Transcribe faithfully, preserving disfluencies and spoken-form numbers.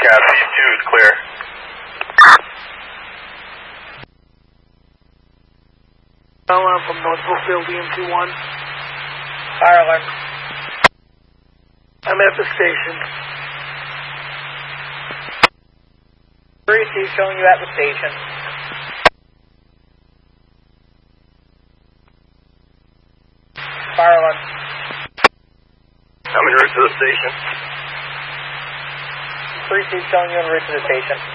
Copy, two is clear. Alarm from North Brookfield, E M T one. Fire alarm. I'm at the station. three C showing you at the station. Fire alarm. I'm en route to the station. three C showing you en route to the station.